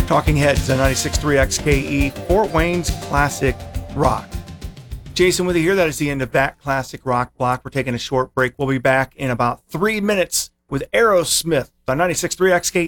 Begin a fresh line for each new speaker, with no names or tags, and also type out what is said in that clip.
Talking Heads on 96.3 XKE, Fort Wayne's classic rock. Jason with you here. That is the end of that classic rock block. We're taking a short break. We'll be back in about 3 minutes with Aerosmith on 96.3 XKE.